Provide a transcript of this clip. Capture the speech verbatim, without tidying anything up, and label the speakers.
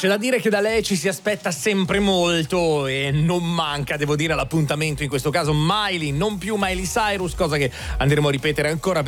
Speaker 1: C'è da dire che da lei ci si aspetta sempre molto e non manca, devo dire, l'appuntamento, in questo caso Miley, non più Miley Cyrus, cosa che andremo a ripetere ancora